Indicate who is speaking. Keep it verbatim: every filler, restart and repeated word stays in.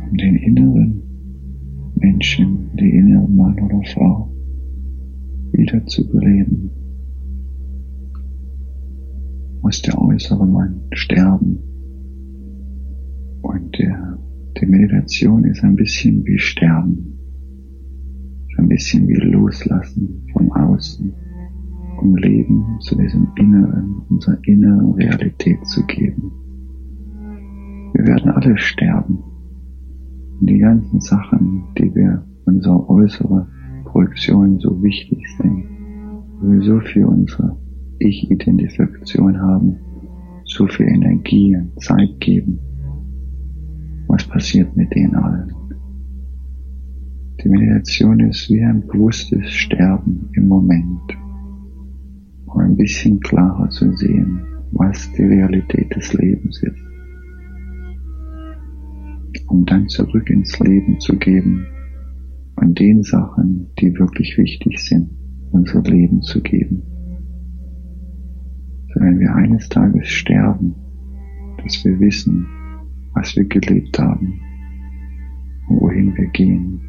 Speaker 1: um den inneren Menschen, die innere Mann oder Frau wieder zu beleben, muss der äußere Mann sterben. Und der, die Meditation ist ein bisschen wie Sterben, ist ein bisschen wie Loslassen vom Außen, um Leben zu diesem Inneren, unserer inneren Realität zu geben. Wir werden alle sterben. Und die ganzen Sachen, die wir, unsere äußere Projektion so wichtig sind, wo wir so viel unsere Ich-Identifikation haben, so viel Energie und Zeit geben. Was passiert mit denen allen? Die Meditation ist wie ein bewusstes Sterben im Moment, um ein bisschen klarer zu sehen, was die Realität des Lebens ist, um dann zurück ins Leben zu geben und den Sachen, die wirklich wichtig sind, unser Leben zu geben. So, wenn wir eines Tages sterben, dass wir wissen, was wir gelebt haben und wohin wir gehen.